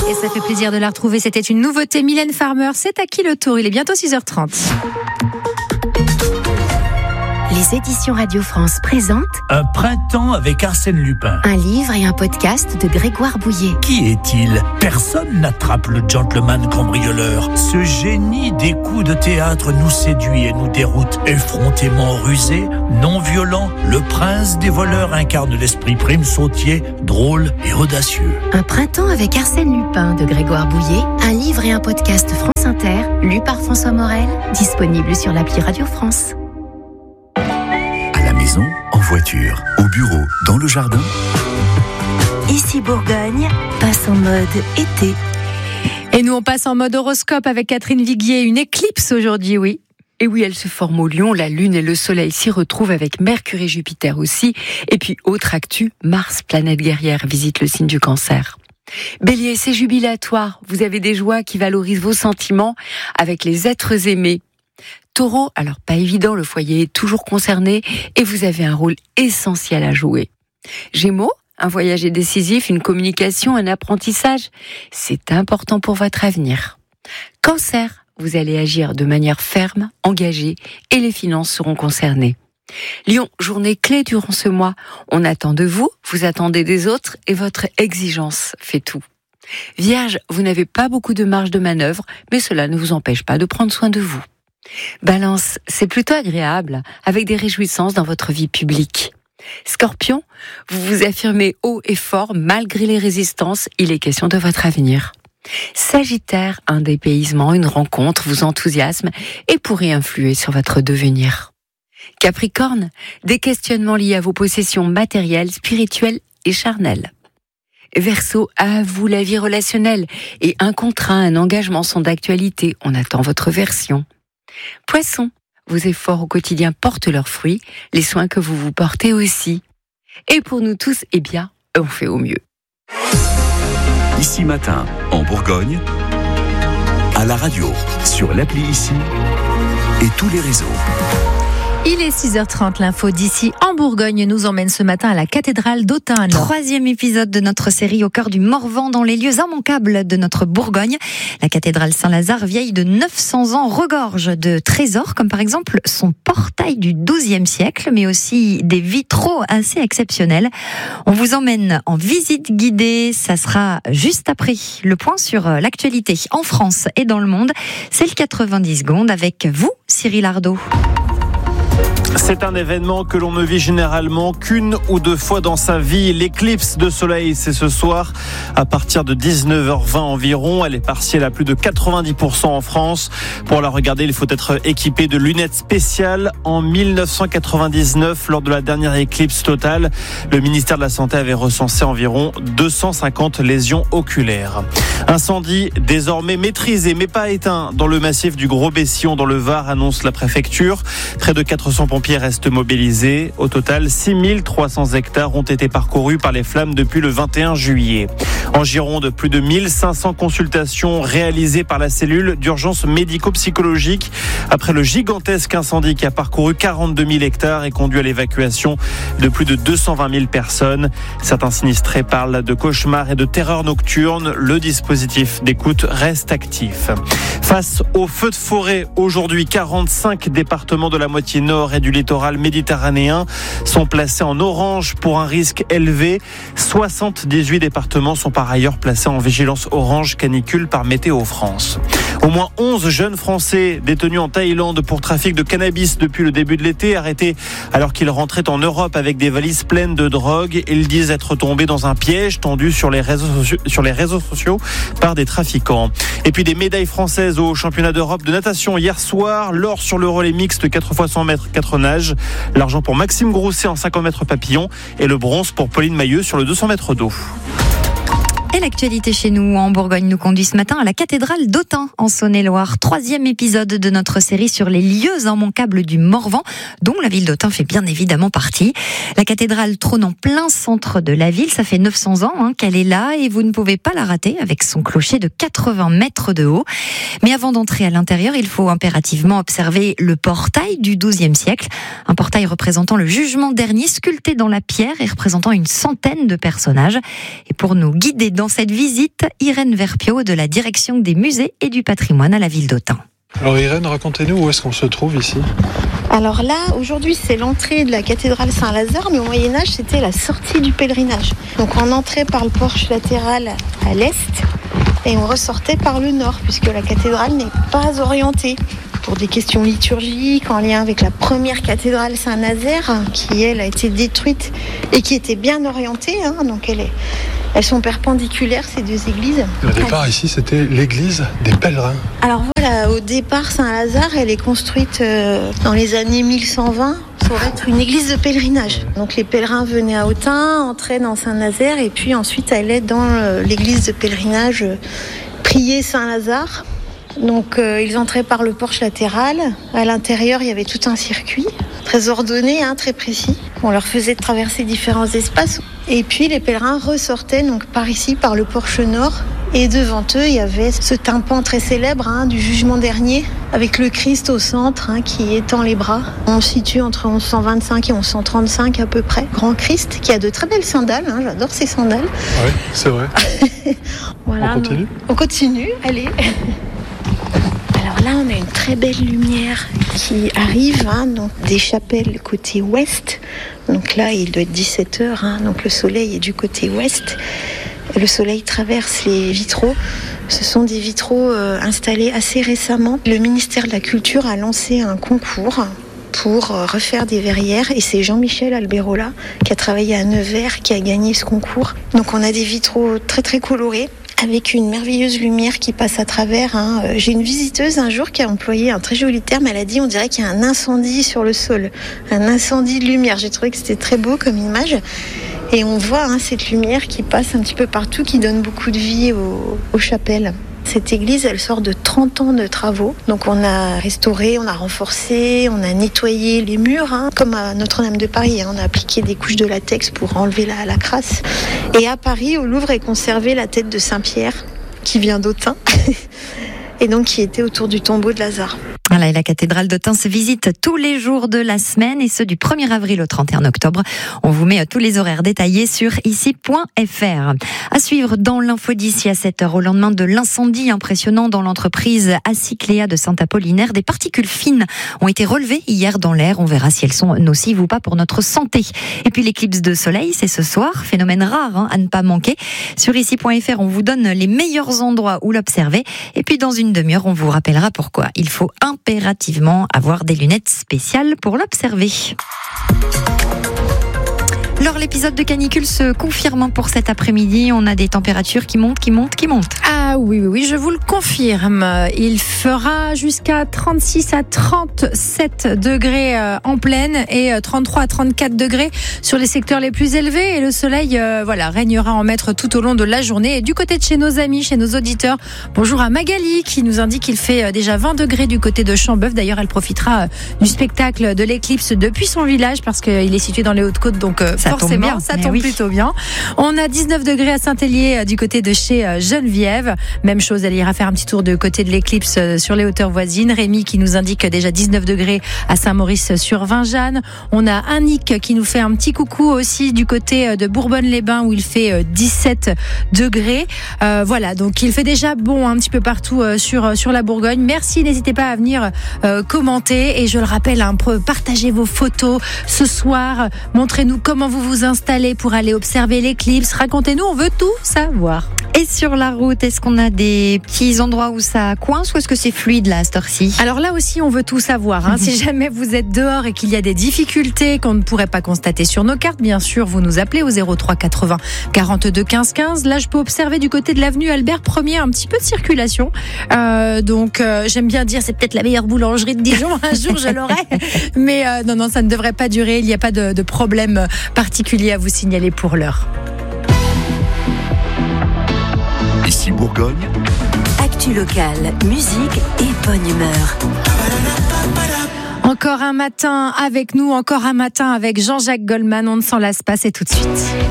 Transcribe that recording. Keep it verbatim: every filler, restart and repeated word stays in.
Et ça fait plaisir de la retrouver. C'était une nouveauté. Mylène Farmer, c'est à qui le tour? Il est bientôt six heures trente. Les éditions Radio France présentent Un printemps avec Arsène Lupin. un livre et un podcast de Grégoire Bouillet. Qui est-il? Personne n'attrape le gentleman cambrioleur. Ce génie des coups de théâtre nous séduit et nous déroute. Effrontément rusé, non violent, le prince des voleurs incarne l'esprit prime sautier, drôle et audacieux. Un printemps avec Arsène Lupin de Grégoire Bouillet, un livre et un podcast France Inter, lu par François Morel, disponible sur l'appli Radio France. À la maison, en voiture, au bureau, dans le jardin. Ici Bourgogne, passe en mode été. Et nous, on passe en mode horoscope avec Catherine Viguier. Une éclipse aujourd'hui, oui. Et oui, elle se forme au Lion, la Lune et le Soleil s'y retrouvent avec Mercure et Jupiter aussi. Et puis, autre actu, Mars, planète guerrière, visite le signe du Cancer. Bélier, c'est jubilatoire. Vous avez des joies qui valorisent vos sentiments avec les êtres aimés. Taureau, alors pas évident, le foyer est toujours concerné et vous avez un rôle essentiel à jouer. Gémeaux, un voyage est décisif, une communication, un apprentissage, c'est important pour votre avenir. Cancer, vous allez agir de manière ferme, engagée et les finances seront concernées. Lion, journée clé durant ce mois, on attend de vous, vous attendez des autres et votre exigence fait tout. Vierge, vous n'avez pas beaucoup de marge de manœuvre, mais cela ne vous empêche pas de prendre soin de vous. Balance, c'est plutôt agréable, avec des réjouissances dans votre vie publique. Scorpion, vous vous affirmez haut et fort, malgré les résistances, il est question de votre avenir. Sagittaire, un dépaysement, une rencontre vous enthousiasme et pourrait influer sur votre devenir. Capricorne, des questionnements liés à vos possessions matérielles, spirituelles et charnelles. Verseau, à vous la vie relationnelle et un contrat, un engagement sont d'actualité, on attend votre version. Poisson, vos efforts au quotidien portent leurs fruits, les soins que vous vous portez aussi. Et pour nous tous, eh bien, on fait au mieux. Ici Matin, en Bourgogne, à la radio, sur l'appli Ici et tous les réseaux. Il est six heures trente, l'info d'ici en Bourgogne nous emmène ce matin à la cathédrale d'Autun. Troisième épisode de notre série au cœur du Morvan, dans les lieux immanquables de notre Bourgogne. La cathédrale Saint-Lazare, vieille de neuf cents ans, regorge de trésors, comme par exemple son portail du douzième siècle, mais aussi des vitraux assez exceptionnels. On vous emmène en visite guidée, ça sera juste après le point sur l'actualité en France et dans le monde. C'est le quatre-vingt-dix secondes avec vous, Cyril Ardo. C'est un événement que l'on ne vit généralement qu'une ou deux fois dans sa vie. L'éclipse de soleil, c'est ce soir à partir de dix-neuf heures vingt environ. Elle est partielle à plus de quatre-vingt-dix pour cent en France. Pour la regarder, il faut être équipé de lunettes spéciales. En dix-neuf cent quatre-vingt-dix-neuf, lors de la dernière éclipse totale, le ministère de la Santé avait recensé environ deux cent cinquante lésions oculaires. Incendie désormais maîtrisé mais pas éteint dans le massif du Gros-Bessillon dans le Var, annonce la préfecture. Près de quatre cents pompiers restent mobilisés. Au total, six mille trois cents hectares ont été parcourus par les flammes depuis le vingt et un juillet. En Gironde, plus de mille cinq cents consultations réalisées par la cellule d'urgence médico-psychologique après le gigantesque incendie qui a parcouru quarante-deux mille hectares et conduit à l'évacuation de plus de deux cent vingt mille personnes. Certains sinistrés parlent de cauchemars et de terreur nocturne. Le dispositif d'écoute reste actif. Face aux feux de forêt, aujourd'hui, quarante-cinq départements de la moitié nord et du littoral méditerranéen sont placés en orange pour un risque élevé. soixante-dix-huit départements sont par ailleurs placés en vigilance orange canicule par Météo France. Au moins onze jeunes Français détenus en Thaïlande pour trafic de cannabis depuis le début de l'été, arrêtés alors qu'ils rentraient en Europe avec des valises pleines de drogue. Ils disent être tombés dans un piège tendu sur les réseaux sociaux, sur les réseaux sociaux par des trafiquants. Et puis des médailles françaises au championnat d'Europe de natation hier soir. L'or sur le relais mixte quatre fois cent mètres, quatre nages. L'argent pour Maxime Grousset en cinquante mètres papillon et le bronze pour Pauline Mailleux sur le deux cents mètres d'eau. Et l'actualité chez nous en Bourgogne nous conduit ce matin à la cathédrale d'Autun en Saône-et-Loire. Troisième épisode de notre série sur les lieux immanquables du Morvan, dont la ville d'Autun fait bien évidemment partie. La cathédrale trône en plein centre de la ville. Ça fait neuf cents ans hein, qu'elle est là et vous ne pouvez pas la rater avec son clocher de quatre-vingts mètres de haut. Mais avant d'entrer à l'intérieur, il faut impérativement observer le portail du douzième siècle. Un portail représentant le jugement dernier, sculpté dans la pierre et représentant une centaine de personnages. Et pour nous guider dans pendant cette visite Irène Verpiot de la direction des musées et du patrimoine à la ville d'Autun. Alors Irène, racontez-nous où est-ce qu'on se trouve ici ? Alors là, aujourd'hui, c'est l'entrée de la cathédrale Saint-Lazare, mais au Moyen-Âge, c'était la sortie du pèlerinage. Donc on entrait par le porche latéral à l'est et on ressortait par le nord, puisque la cathédrale n'est pas orientée. Pour des questions liturgiques, en lien avec la première cathédrale Saint-Nazaire, qui elle a été détruite et qui était bien orientée, hein, donc elle est, elles sont perpendiculaires ces deux églises. Au départ ici c'était l'église des pèlerins. Alors voilà, au départ Saint-Lazare, elle est construite euh, dans les années mille cent vingt pour être une église de pèlerinage. Donc les pèlerins venaient à Autun, entraient dans Saint-Nazaire et puis ensuite allaient dans euh, l'église de pèlerinage euh, prier Saint-Lazare. Donc euh, ils entraient par le porche latéral. À l'intérieur, il y avait tout un circuit très ordonné, hein, très précis. On leur faisait traverser différents espaces. Et puis les pèlerins ressortaient donc par ici, par le porche nord. Et devant eux, il y avait ce tympan très célèbre hein, du jugement dernier, avec le Christ au centre hein, qui étend les bras. On se situe entre onze cent vingt-cinq et onze cent trente-cinq à peu près. Grand Christ qui a de très belles sandales. Hein, j'adore ces sandales. Oui, c'est vrai. Voilà, on continue ? On continue, allez. Alors là, on a une très belle lumière qui arrive, hein, donc des chapelles côté ouest. Donc là, il doit être dix-sept heures, hein, donc le soleil est du côté ouest. Le soleil traverse les vitraux. Ce sont des vitraux euh, installés assez récemment. Le ministère de la Culture a lancé un concours pour refaire des verrières et c'est Jean-Michel Alberola qui a travaillé à Nevers qui a gagné ce concours. Donc on a des vitraux très très colorés avec une merveilleuse lumière qui passe à travers. Hein. J'ai une visiteuse un jour qui a employé un très joli terme. Elle a dit on dirait qu'il y a un incendie sur le sol, un incendie de lumière. J'ai trouvé que c'était très beau comme image. Et on voit hein, cette lumière qui passe un petit peu partout, qui donne beaucoup de vie aux, aux chapelles. Cette église, elle sort de trente ans de travaux. Donc on a restauré, on a renforcé, on a nettoyé les murs, hein, comme à Notre-Dame de Paris. Hein, on a appliqué des couches de latex pour enlever la, la crasse. Et à Paris, au Louvre, est conservée la tête de Saint-Pierre, qui vient d'Autun, et donc qui était autour du tombeau de Lazare. Voilà, et la cathédrale d'Autun se visite tous les jours de la semaine et ceux du premier avril au trente et un octobre. On vous met tous les horaires détaillés sur ici point f r. À suivre dans l'info d'ici à sept heures, au lendemain de l'incendie impressionnant dans l'entreprise Acicléa de Saint-Apollinaire, des particules fines ont été relevées hier dans l'air. On verra si elles sont nocives ou pas pour notre santé. Et puis l'éclipse de soleil, c'est ce soir, phénomène rare hein, à ne pas manquer. Sur ici point f r, on vous donne les meilleurs endroits où l'observer. Et puis dans une demi-heure, on vous rappellera pourquoi il faut un impérativement avoir des lunettes spéciales pour l'observer. Alors l'épisode de canicule se confirme pour cet après-midi. On a des températures qui montent, qui montent, qui montent. Ah oui, oui, oui, je vous le confirme. Il fera jusqu'à trente-six à trente-sept degrés en plaine et trente-trois à trente-quatre degrés sur les secteurs les plus élevés. Et le soleil euh, voilà, régnera en maître tout au long de la journée. Et du côté de chez nos amis, chez nos auditeurs, bonjour à Magali qui nous indique qu'il fait déjà vingt degrés du côté de Chambeuf. D'ailleurs, elle profitera du spectacle de l'éclipse depuis son village parce qu'il est situé dans les Hautes-Côtes. Donc euh, ça forcément, tombe bien, ça tombe oui. plutôt bien. On a dix-neuf degrés à Saint-Hélier du côté de chez Geneviève. Même chose, elle ira faire un petit tour de côté de l'éclipse sur les hauteurs voisines. Rémi qui nous indique déjà dix-neuf degrés à Saint-Maurice-sur-Vingeanne. On a Annick qui nous fait un petit coucou aussi du côté de Bourbonne-les-Bains où il fait dix-sept degrés. Euh, voilà, donc il fait déjà bon un petit peu partout sur, sur la Bourgogne. Merci, n'hésitez pas à venir euh, commenter. Et je le rappelle, hein, partagez vos photos ce soir. Montrez-nous comment vous vous installez pour aller observer l'éclipse. Racontez-nous, on veut tout savoir. Et sur la route, est-ce qu'on a des petits endroits où ça coince ou est-ce que c'est fluide là à cette heure-ci ? Alors là aussi, on veut tout savoir. Hein. Si jamais vous êtes dehors et qu'il y a des difficultés qu'on ne pourrait pas constater sur nos cartes, bien sûr, vous nous appelez au zéro trois quatre-vingts quarante-deux quinze quinze. Là, je peux observer du côté de l'avenue Albert Ier un petit peu de circulation. Euh, donc, euh, j'aime bien dire, c'est peut-être la meilleure boulangerie de Dijon. Un jour, je l'aurai. Mais euh, non, non, ça ne devrait pas durer. Il n'y a pas de, de problème particulier à vous signaler pour l'heure. Ici Bourgogne. Actu locale, musique et bonne humeur. Encore un matin avec nous, encore un matin avec Jean-Jacques Goldman. On ne s'en lasse pas, c'est tout de suite.